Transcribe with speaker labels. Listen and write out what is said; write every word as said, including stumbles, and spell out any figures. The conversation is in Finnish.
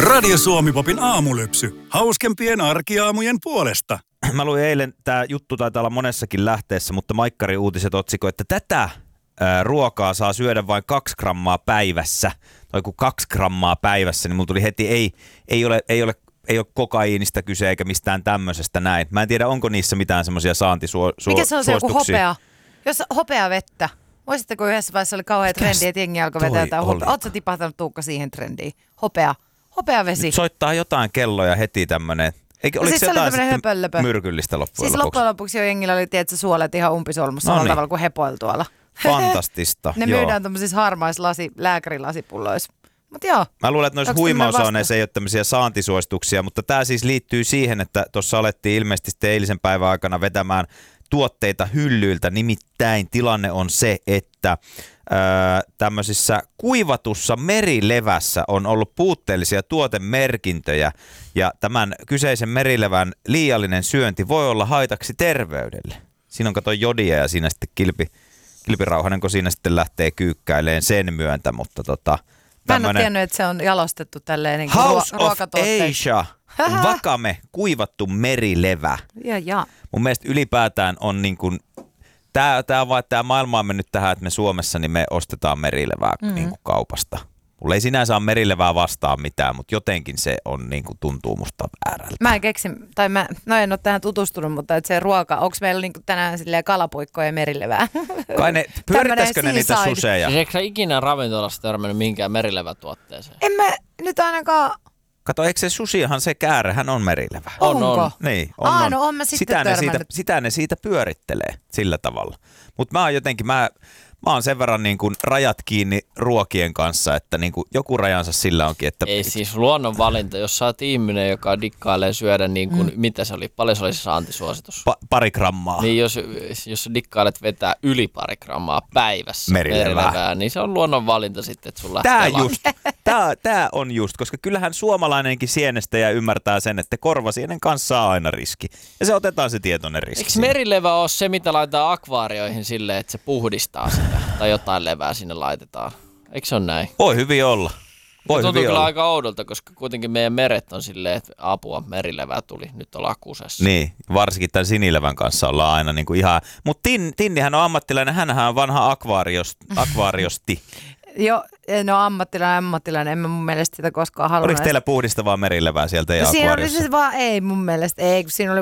Speaker 1: Radio Suomi-popin aamulypsy. Hauskempien arkiaamujen puolesta.
Speaker 2: Mä luin eilen, tää juttu taitaa olla monessakin lähteessä, mutta Maikkari Uutiset otsikoi, että tätä ää, ruokaa saa syödä vain kaksi grammaa päivässä. Tai kun kaksi grammaa päivässä, niin mulla tuli heti, ei, ei, ole, ei, ole, ei ole kokaiinista kyse eikä mistään tämmöisestä näin. Mä en tiedä, onko niissä mitään semmoisia saantisuosituksia.
Speaker 3: Mikä se on se joku hopea? Jos hopea vettä. Muistatteko yhdessä vaiheessa oli kauhean trendi, että jengi alkoi vetää jotain hopea. Ootko tipahtanut Tuukka siihen trendiin? Hopea. Hopeavesi.
Speaker 2: Nyt soittaa jotain kelloja heti tämmönen. Eikö, oliko
Speaker 3: siis
Speaker 2: se jotain
Speaker 3: höpöllöpö.
Speaker 2: Myrkyllistä loppujen
Speaker 3: siis
Speaker 2: lopuksi?
Speaker 3: Siis loppujen lopuksi jo jengillä oli, tiedätkö, suolet ihan umpisolmussa samalla tavalla kuin hepoilla tuolla.
Speaker 2: Fantastista.
Speaker 3: Ne
Speaker 2: joo.
Speaker 3: myydään tämmöisissä harmaissa lasi, lääkärilasipulloissa. Mut joo.
Speaker 2: Mä luulen, että noissa huimausaineissa ei ole tämmöisiä saantisuosituksia, mutta tämä siis liittyy siihen, että tuossa alettiin ilmeisesti eilisen päivän aikana vetämään tuotteita hyllyiltä. Nimittäin tilanne on se, että öö, tämmöisissä kuivatussa merilevässä on ollut puutteellisia tuotemerkintöjä ja tämän kyseisen merilevän liiallinen syönti voi olla haitaksi terveydelle. Siinä on kato jodia ja siinä sitten kilpi, kilpirauhanenko siinä sitten lähtee kyykkäileen sen myöntä, mutta tota...
Speaker 3: Mä en ole tiennyt, että se on jalostettu tälleen niin
Speaker 2: House
Speaker 3: ruo- ruokatuotteeksi.
Speaker 2: of Asia, vakame, kuivattu merilevä.
Speaker 3: Ja, ja.
Speaker 2: Mun mielestä ylipäätään on niin kuin, tää, tää vaan, tää maailma on mennyt tähän, että me Suomessa niin me ostetaan merilevää mm. niin kuin kaupasta. Mulla ei sinänsä ole merilevää vastaan mitään, mutta jotenkin se on niin kuin tuntuu musta väärältä.
Speaker 3: Mä en keksi, tai mä, no en ole tähän tutustunut, mutta että se ruoka, onko meillä niin kuin tänään silleen kalapuikkoja ja merilevää?
Speaker 2: Kai ne, pyörittäisikö ne niitä suseja?
Speaker 4: Siis eikö sä ikinä ravintolassa törmännyt mihinkään merilevätuotteeseen?
Speaker 3: En mä nyt ainakaan...
Speaker 2: Kato, eikö se susihan se käärehän on merilevä?
Speaker 3: On,
Speaker 4: on.
Speaker 3: on.
Speaker 2: Niin, on,
Speaker 3: Aa,
Speaker 2: on.
Speaker 3: no on mä sitten
Speaker 2: sitä ne, siitä,
Speaker 3: törmännyt.
Speaker 2: sitä ne siitä pyörittelee sillä tavalla. Mutta mä oon jotenkin, mä, mä oon sen verran niin kuin rajat kiinni ruokien kanssa, että niin kuin joku rajansa sillä onkin. Että
Speaker 4: ei siis luonnonvalinta, jos sä oot ihminen, joka dikkailee syödä niin kuin, mm. mitä se oli, paljon se oli se saantisuositus?
Speaker 2: Pa- pari grammaa.
Speaker 4: Niin jos, jos dikkailet vetää yli pari grammaa päivässä
Speaker 2: merilevää,
Speaker 4: merilevää niin se on luonnonvalinta sitten, että sun lähtee
Speaker 2: Tää,
Speaker 4: lakiin.
Speaker 2: just, tää, tää on just, koska kyllähän suomalainenkin sienestäjä ymmärtää sen, että korvasienen kanssa on aina riski. Ja se otetaan se tietoinen riski.
Speaker 4: Eikö merilevä ole se, mitä laitetaan akvaarioihin silleen, että se puhdistaa sitä? Tai jotain levää sinne laitetaan. Eikö se ole näin?
Speaker 2: Voi hyvin olla. Voi
Speaker 4: tuntuu
Speaker 2: hyvin
Speaker 4: kyllä
Speaker 2: olla.
Speaker 4: aika oudolta, koska kuitenkin meidän meret on silleen, että apua, merilevää tuli, nyt ollaan kusessa.
Speaker 2: Niin, varsinkin tämän sinilevän kanssa ollaan aina niin kuin ihan... Mutta tin, Tinnihän on ammattilainen, hänhän on vanha akvaariost, akvaariosti.
Speaker 3: Joo, no ammattilainen, ammattilainen, en mä mun mielestä sitä koskaan halunnut.
Speaker 2: Oliko teillä puhdistavaa merilevää sieltä ja
Speaker 3: no, siinä oli
Speaker 2: akvaariossa?
Speaker 3: siis vaan, ei mun mielestä, ei, kun siinä oli